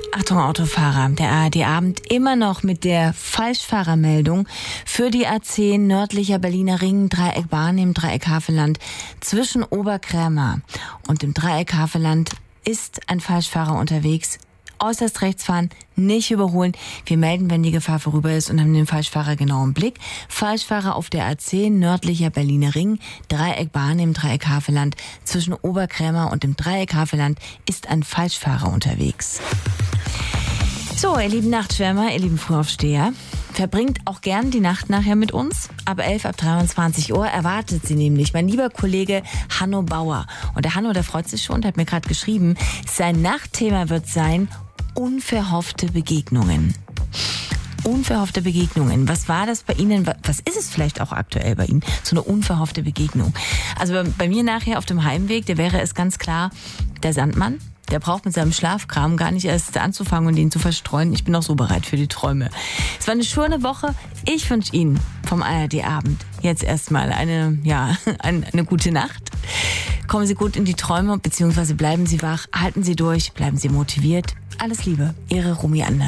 Achtung Autofahrer, der ARD-Abend immer noch mit der Falschfahrermeldung für die A10 nördlicher Berliner Ring, Dreieck Barnim im Dreieck Havelland zwischen Oberkrämer und dem Dreieck Havelland ist ein Falschfahrer unterwegs. Äußerst rechts fahren, nicht überholen. Wir melden, wenn die Gefahr vorüber ist und haben den Falschfahrer genau im Blick. Falschfahrer auf der A10 nördlicher Berliner Ring, Dreieck Barnim im Dreieck Havelland zwischen Oberkrämer und dem Dreieck Havelland ist ein Falschfahrer unterwegs. So, ihr lieben Nachtschwärmer, ihr lieben Frühaufsteher, verbringt auch gern die Nacht nachher mit uns. Ab 11, ab 23 Uhr erwartet sie nämlich mein lieber Kollege Hanno Bauer. Und der Hanno, der freut sich schon, der hat mir gerade geschrieben, sein Nachtthema wird sein unverhoffte Begegnungen. Unverhoffte Begegnungen. Was war das bei Ihnen? Was ist es vielleicht auch aktuell bei Ihnen? So eine unverhoffte Begegnung. Also bei mir nachher auf dem Heimweg, der wäre es ganz klar der Sandmann. Der braucht mit seinem Schlafkram gar nicht erst anzufangen und ihn zu verstreuen. Ich bin auch so bereit für die Träume. Es war eine schöne Woche. Ich wünsche Ihnen vom ARD-Abend jetzt erstmal eine gute Nacht. Kommen Sie gut in die Träume, beziehungsweise bleiben Sie wach, halten Sie durch, bleiben Sie motiviert. Alles Liebe, Ihre Romy Anders.